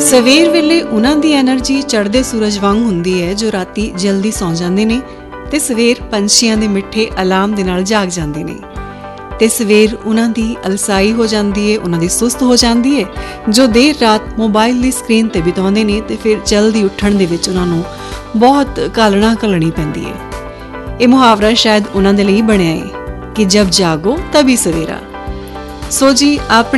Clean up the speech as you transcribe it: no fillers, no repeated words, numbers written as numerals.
ਸਵੇਰ ਵੇਲੇ ਉਹਨਾਂ ਦੀ એનર્ਜੀ ਚੜ੍ਹਦੇ ਸੂਰਜ ਵਾਂਗ ਹੁੰਦੀ ਹੈ ਜੋ ਰਾਤੀ ਜਲਦੀ ਸੌਂ ਜਾਂਦੇ ਨੇ ਤੇ ਸਵੇਰ ਪੰਛੀਆਂ ਦੇ ਮਿੱਠੇ ਅਲਾਰਮ ਦੇ ਨਾਲ ਜਾਗ ਜਾਂਦੇ ਨੇ। ਤੇ ਸਵੇਰ ਉਹਨਾਂ ਦੀ ਅਲਸਾਈ ਹੋ ਜਾਂਦੀ ਹੈ, ਉਹਨਾਂ ਦੀ ਸੁਸਤ ਹੋ ਜਾਂਦੀ ਹੈ ਜੋ ਦੇਰ ਰਾਤ ਮੋਬਾਈਲ ਦੀ ਸਕਰੀਨ ਤੇ ਬਿਤਾਉਂਦੇ ਨੇ ਤੇ ਫਿਰ ਜਲਦੀ ਉੱਠਣ ਦੇ ਵਿੱਚ ਉਹਨਾਂ ਨੂੰ ਬਹੁਤ ਘਾਲਣਾ ਘਲਣੀ ਪੈਂਦੀ ਹੈ। ਇਹ ਮੁਹਾਵਰਾ ਸ਼ਾਇਦ ਉਹਨਾਂ ਦੇ ਲਈ ਬਣਿਆ ਹੈ ਕਿ ਜਬ ਜਾਗੋ ਤਭੀ ਸਵੇਰਾ। ਸੋ ਜੀ ਆਪਣੇ